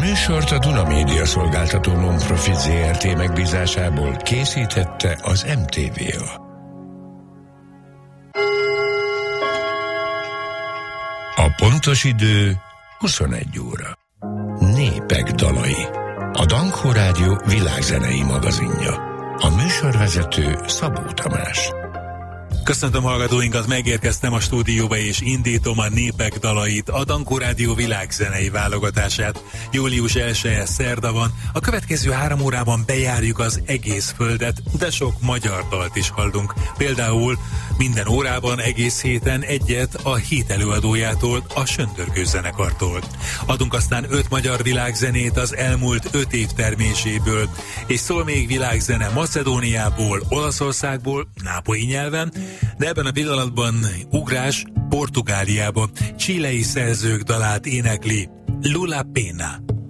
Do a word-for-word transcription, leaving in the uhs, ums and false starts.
műsort a Duna Média Szolgáltató Non-Profit zé er té megbízásából készítette az em té vé á. A pontos idő huszonegy óra. Népek dalai. A Dankó Rádió világzenei magazinja. A műsorvezető Szabó Tamás. Köszöntöm hallgatóinkat, megérkeztem a stúdióba és indítom a Népek dalait, a Dankó Rádió világzenei válogatását. július elseje szerda van, a következő három órában bejárjuk az egész földet, de sok magyar dalt is hallunk. Például minden órában egész héten egyet a hét előadójától, a Söndörgő zenekartól. Adunk aztán öt magyar világzenét az elmúlt öt év terméséből, és szól még világzene Macedóniából, Olaszországból, nápolyi nyelven, de ebben a pillanatban ugrás Portugáliába, chilei szerzők dalát énekli Lula Pena.